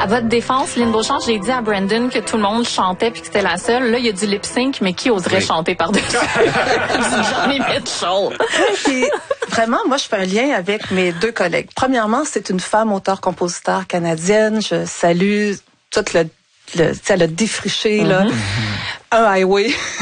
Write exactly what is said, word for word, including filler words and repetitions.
à votre défense, Lynn Beauchamp, j'ai dit à Brandon que tout le monde chantait puis que c'était la seule. Là, il y a du lip-sync, mais qui oserait oui. chanter par-dessus? Johnny Mitchell. Puis, vraiment, moi, je fais un lien avec mes deux collègues. Premièrement, c'est une femme auteure-compositeur canadienne. Je salue toute le, le elle a défriché, mm-hmm. là, un highway.